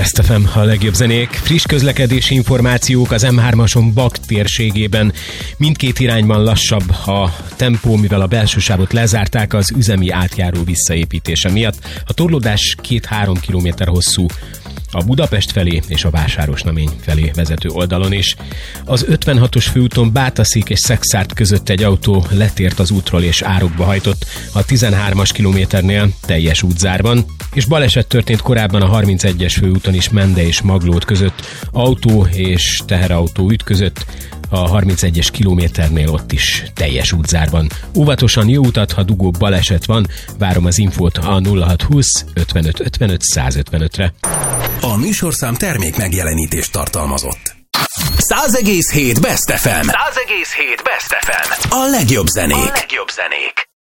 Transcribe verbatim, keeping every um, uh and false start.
Best ef em, a legjobb zenék. Friss közlekedési információk az em hármason Bak térségében. Mindkét irányban lassabb a tempó, mivel a belső sávot lezárták az üzemi átjáró visszaépítése miatt. A torlódás két-három kilométer hosszú a Budapest felé és a Vásárosnamény felé vezető oldalon is. Az ötvenhatos főúton Bátaszék és Szekszárd között egy autó letért az útról és árokba hajtott a tizenhármas kilométernél teljes útzárban, és baleset történt korábban a harmincegyes főúton is Mende és Maglód között, autó és teherautó ütközött a harmincegyes kilométernél, ott is teljes útzárban. Óvatosan, jó utat, ha dugó baleset van, várom az infót a nulla hat húsz ötvenöt ötvenöt száz ötvenötre. A műsorszám termék megjelenítést tartalmazott. száz egész hét Best ef em. száz egész hét Best ef em. A legjobb zenék. A legjobb zenék.